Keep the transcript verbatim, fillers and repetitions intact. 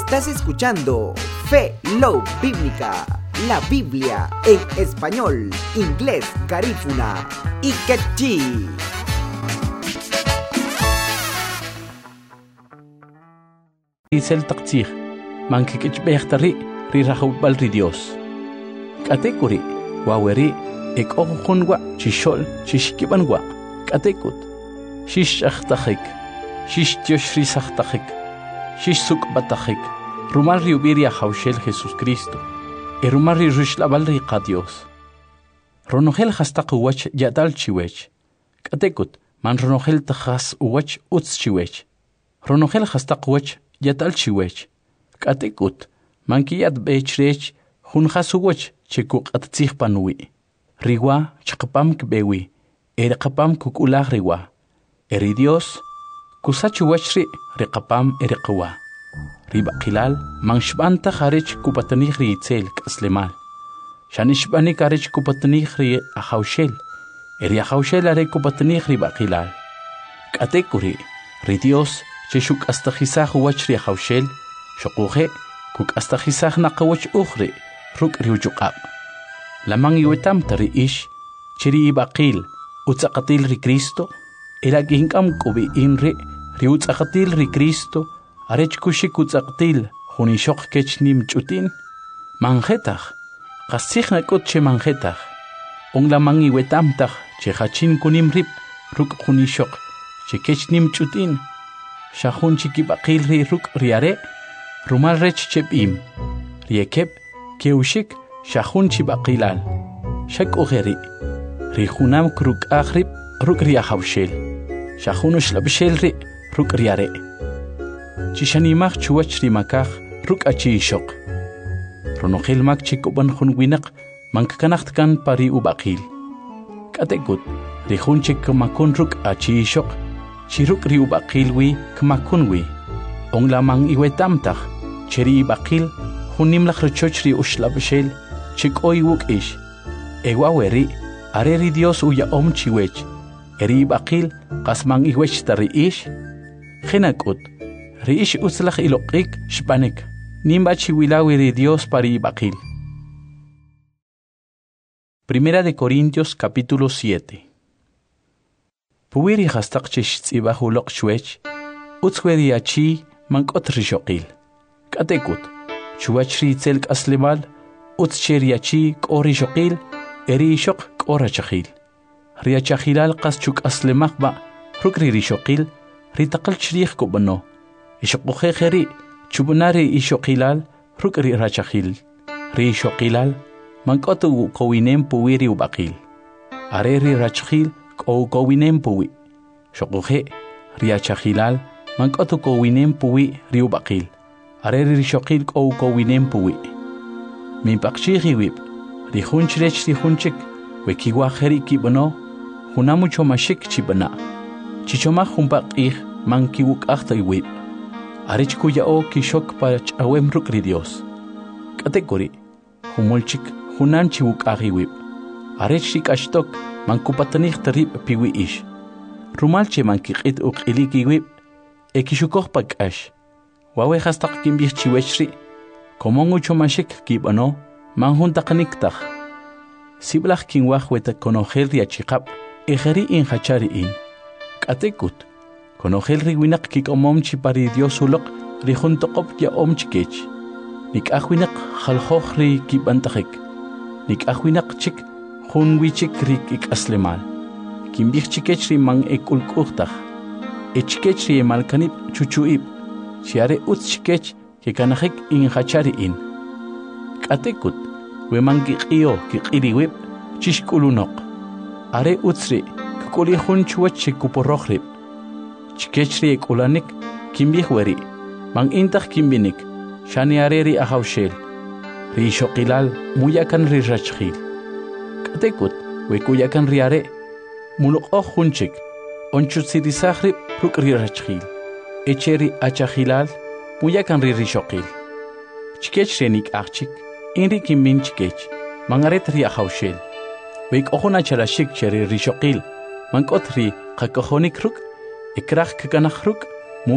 Estás escuchando Fe Love Bíblica, la Biblia en español, inglés, garífuna y quechí. Isel taqtij, manki kichbehtari ri rahubal ri Dios. Katekuri, waweri, ek okhunwa, chishol, chishkibanwa, katekut. Shish achtachik, shish tioshri sachtachik, shish sukbatachik, rumal riubiria haushel Jesús Cristo, e rumal ri rushlabal riqa Dios. Ronogel hastaq uwach yadal chiwech, katekut, man ronogel tajas uwach utz chiwech. Ronogel hastaq uwach yatal chiwech, katekut, mankiyat bechrech, hunhasuwach chekuk at tzihpanui. Riwa chakapam kbewi, erekapam kukulah riwa. Eri Dios, kusachuwachri rekapam ereqwa. Riba kilal, manshbanta kharich kupatanih ri itzel kaslemal. Shanishbani karich kupatanih ri ahaushel. Eri ahaushel are kupatanih riba kilal. Katekuri, ri Dios, cheshuk astajisah wachri ahaushel, shokuhe, kuk astajisah naqawach ukhri, ruk riujuqab. Lamang iwetam tari ish, chiri ibaqil, utsaqatil ri Cristo, Eraginkam kubi inri, riutzaqatil ri Cristo, arech kushik utzaqatil, junishok kechnim chutin, manjetach, qasich nakut che manjetach, ong lamang iwetamtach, che hachin kunim rip, ruk junishok, che kechnim chutin, shahun chikibaqil ri ruk riare, rumal rech chepim, riekep, keushik, shahun chibaqilal, shak ugeri, rijunam kruk aghrib, ruk riahawshel. Shahunush labshelri ruk riare. Chishanimach chuach rimakach ruk achi shok. Ronogel mak chikoban hunwinak mankanacht kan pari ubakil. Katekut rihun chik makun ruk achi shok. Chiruk ri ubakilwi kmakunwi. Ong lamang iwetamtach cheri bakil hunimlach rechochri ushlabshel chik oywuk ish. Ewaweri areri Dios uya om chiwech. Eri bakil qasmang iwech tari ish khinakut ri ish uslakh iloqik shpanik nimba chiwilawi ri Dios pari bakil. Primera de Corintios capítulo siete. Puwiri hastaq chish tsibahuloq shwech utsweri achi mankot rishoqil katekut chuachri tselk aslemal utscheri achi qori shoqil eri shoq qora chaqil. Riachahilal qaschuk aslemakba rukri rishoqil ritaqal chrih kubano ishoqoje kheri chubunari ishoqilal rukri rachahil rishoqilal manqotu qowinem puwiri ubaqil areri rachhil qow qowinem puwi shoqoje riachahilal manqotu qowinem puwi riubaqil areri rishoqil qow qowinem puwi min paqchihi wib rihunchrech rihunchik wekiwa kheri kibano Huna mucho mashik chibana. Chichoma humbak ih man kiwuk achta iwib. Arich kuya o kishok pach awem rukri Dios. Katekuri, humulchik hunan chiwuk ahiwib. Arich shik ashtok man kupatanich tarib piwi ish. Rumalche man kikit uk iliki iwib. E kishukok pak ash. Wawe hastak kimbih chiwechri. Komong mucho mashik kibano man huntakaniktak. Siblach kinwah weta konogel riachikap. Ejeri in hachari in. Katekut. Konogel riwinak kik omomchi pari Dios ulok rijuntokop ya omchikech. Nik ahwinak halhoch ri kibantakik. Nik ahwinak chik hunwichik rik ik aslemal. Kimbich chikech ri mang ekulkuhtach. Echikech ri malkanip chuchuip. Chiare ut chikech kikanahik in hachari in. Katekut. Wemangi iyo kikiriwip chishkulunok. Are utsri, kukuli hun chuach chikuporokhrib. Chikechri ek ulanik, kimbih weri. Mang intach kimbinik, shani areri ahawshel. Ri shokilal, muyakan ri rachhil. Katekut, wekuyakan ri are. Mulok oh hunchik, onchutsiri sahrib, ruk ri rachhil. Echeri achahilal, muyakan ri rishokil. Chikechri nik achik, inri kimbin chikech, mangaret ri ahawshel. Wek ohona chalashik cheri rishoqil, mankotri qakohonik ruk, ikrach kakanach ruk,